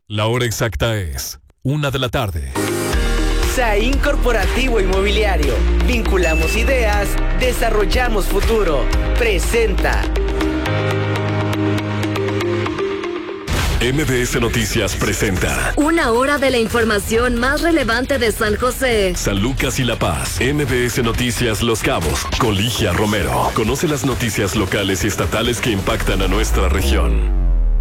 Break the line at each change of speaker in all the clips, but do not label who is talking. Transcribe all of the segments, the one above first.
La hora exacta es 1:00 p.m.
Saín Corporativo Inmobiliario. Vinculamos ideas, desarrollamos futuro. Presenta.
MBS Noticias presenta
una hora de la información más relevante de San José,
San Lucas y La Paz. MBS Noticias Los Cabos, con Ligia Romero. Conoce las noticias locales y estatales que impactan a nuestra región.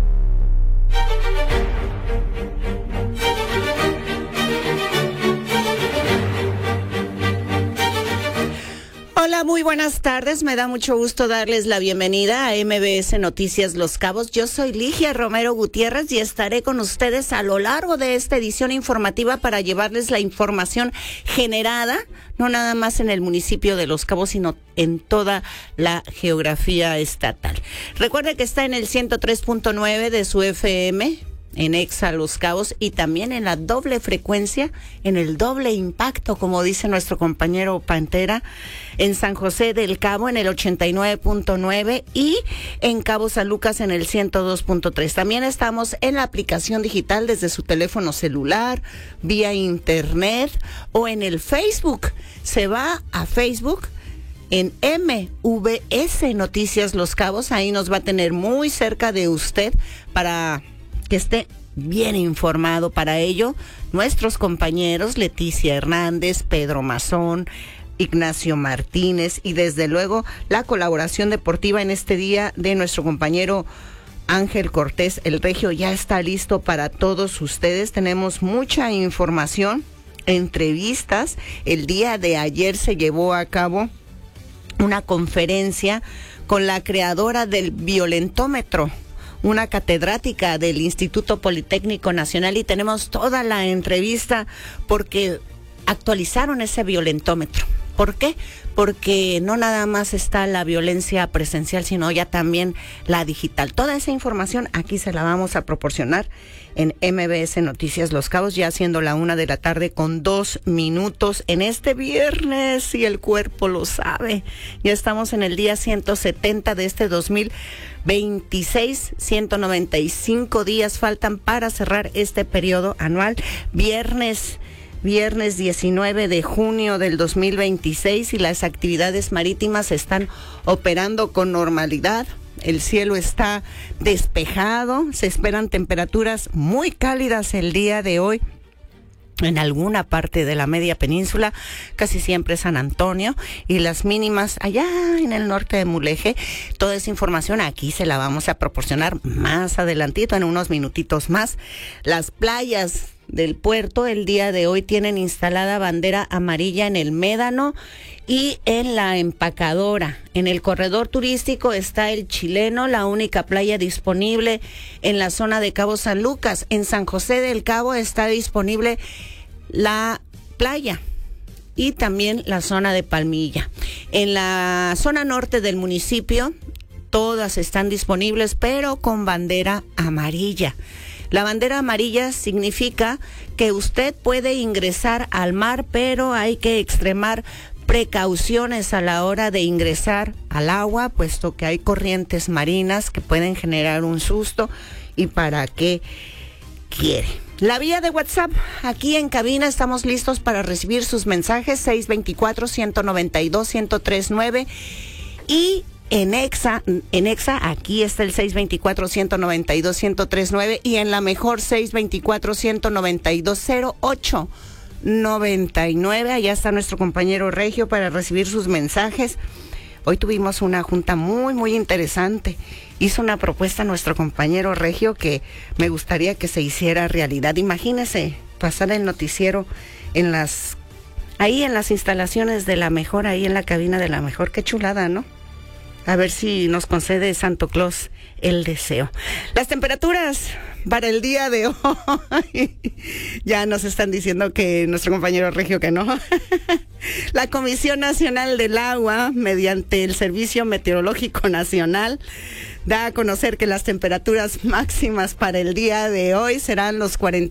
Hola, muy buenas tardes. Me da mucho gusto darles la bienvenida a MBS Noticias Los Cabos. Yo soy Ligia Romero Gutiérrez y estaré con ustedes a lo largo de esta edición informativa para llevarles la información generada, no nada más en el municipio de Los Cabos, sino en toda la geografía estatal. Recuerde que está en el 103.9 de su FM, en Exa Los Cabos, y también en la doble frecuencia, en el doble impacto, como dice nuestro compañero Pantera, en San José del Cabo en el 89.9 y en Cabo San Lucas en el 102.3. También estamos en la aplicación digital desde su teléfono celular, vía internet o en el Facebook. Se va a Facebook en MVS Noticias Los Cabos, ahí nos va a tener muy cerca de usted para que esté bien informado. Para ello, nuestros compañeros Leticia Hernández, Pedro Mazón, Ignacio Martínez y desde luego la colaboración deportiva en este día de nuestro compañero Ángel Cortés, el Regio, ya está listo para todos ustedes. Tenemos mucha información, entrevistas. El día de ayer se llevó a cabo una conferencia con la creadora del violentómetro, una catedrática del Instituto Politécnico Nacional, y tenemos toda la entrevista porque actualizaron ese violentómetro. ¿Por qué? Porque no nada más está la violencia presencial, sino ya también la digital. Toda esa información aquí se la vamos a proporcionar en MBS Noticias Los Cabos, ya siendo la 1:00 con 2 minutos en este viernes, y el cuerpo lo sabe. Ya estamos en el día 170 de este 2026, 195 días faltan para cerrar este periodo anual. Viernes 19 de junio del 2026, y las actividades marítimas están operando con normalidad. El cielo está despejado, se esperan temperaturas muy cálidas el día de hoy en alguna parte de la media península, casi siempre San Antonio, y las mínimas allá en el norte de Mulegé. Toda esa información aquí se la vamos a proporcionar más adelantito, en unos minutitos más. Las playas del puerto el día de hoy tienen instalada bandera amarilla en el Médano y en la Empacadora. En el corredor turístico está el Chileno, la única playa disponible en la zona de Cabo San Lucas. En San José del Cabo está disponible la playa y también la zona de Palmilla. En la zona norte del municipio todas están disponibles, pero con bandera amarilla. La bandera amarilla significa que usted puede ingresar al mar, pero hay que extremar precauciones a la hora de ingresar al agua, puesto que hay corrientes marinas que pueden generar un susto. ¿Y para qué quiere? La vía de WhatsApp, aquí en cabina estamos listos para recibir sus mensajes, 624-192-1039, y en Exa, aquí está el 624-192-1039, y en la mejor 624-192-0899. Allá está nuestro compañero Regio para recibir sus mensajes. Hoy tuvimos una junta muy interesante. Hizo una propuesta nuestro compañero Regio que me gustaría que se hiciera realidad. Imagínese pasar el noticiero ahí en las instalaciones de La Mejor, ahí en la cabina de La Mejor. Qué chulada, ¿no? A ver si nos concede Santo Claus el deseo. Las temperaturas para el día de hoy. Ya nos están diciendo que nuestro compañero Regio que no. La Comisión Nacional del Agua, mediante el Servicio Meteorológico Nacional, da a conocer que las temperaturas máximas para el día de hoy serán los 40